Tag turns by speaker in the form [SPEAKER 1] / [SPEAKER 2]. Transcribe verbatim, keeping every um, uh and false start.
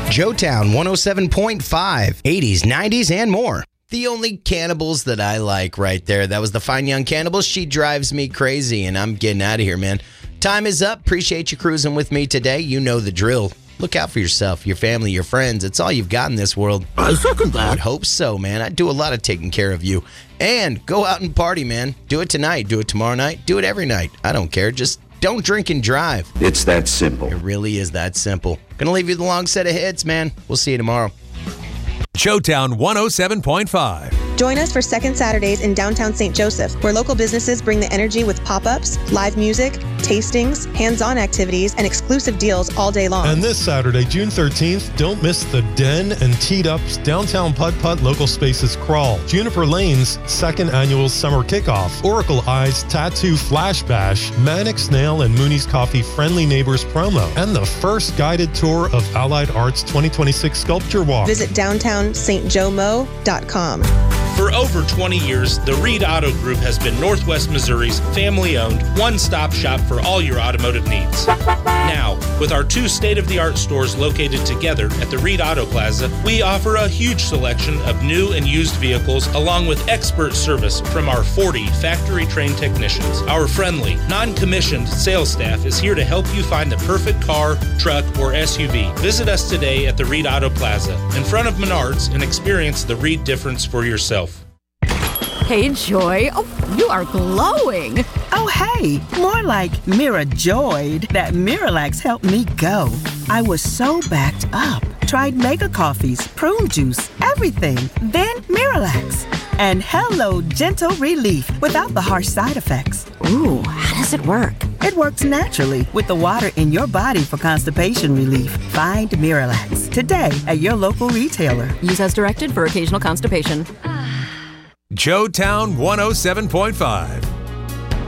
[SPEAKER 1] Joetown one oh seven point five, eighties, nineties, and more. The only Cannibals that I like right there. That was the Fine Young Cannibals. She drives me crazy, and I'm getting out of here, man. Time is up. Appreciate you cruising with me today. You know the drill. Look out for yourself, your family, your friends. It's all you've got in this world.
[SPEAKER 2] I second that.
[SPEAKER 1] I would hope so, man. I do a lot of taking care of you. And go out and party, man. Do it tonight. Do it tomorrow night. Do it every night. I don't care. Just don't drink and drive.
[SPEAKER 3] It's that simple.
[SPEAKER 1] It really is that simple. Gonna leave you the long set of hits, man. We'll see you tomorrow.
[SPEAKER 4] Joetown one oh seven point five.
[SPEAKER 5] Join us for Second Saturdays in downtown Saint Joseph, where local businesses bring the energy with pop-ups, live music, tastings, hands-on activities, and exclusive deals all day long.
[SPEAKER 6] And this Saturday, June thirteenth, don't miss the Den and Teed Up's Downtown Putt Putt Local Spaces Crawl, Juniper Lane's second annual summer kickoff, Oracle Eyes Tattoo Flash Bash, Mannix Nail and Mooney's Coffee Friendly Neighbors promo, and the first guided tour of Allied Arts twenty twenty-six Sculpture Walk.
[SPEAKER 5] Visit downtown st joe mo dot com.
[SPEAKER 7] For over twenty years, the Reed Auto Group has been Northwest Missouri's family-owned, one-stop shop for all your automotive needs. Now, with our two state-of-the-art stores located together at the Reed Auto Plaza, we offer a huge selection of new and used vehicles along with expert service from our forty factory-trained technicians. Our friendly, non-commissioned sales staff is here to help you find the perfect car, truck, or S U V. Visit us today at the Reed Auto Plaza in front of Menards and experience the Reed difference for yourself.
[SPEAKER 8] Hey, Joy. Oh, you are glowing.
[SPEAKER 9] Oh, hey. More like Mira joyed that Miralax helped me go. I was so backed up. Tried mega coffees, prune juice, everything. Then Miralax. And hello, gentle relief without the harsh side effects.
[SPEAKER 8] Ooh, how does it work?
[SPEAKER 9] It works naturally with the water in your body for constipation relief. Find Miralax today at your local retailer.
[SPEAKER 8] Use as directed for occasional constipation.
[SPEAKER 4] Joetown one oh seven point five.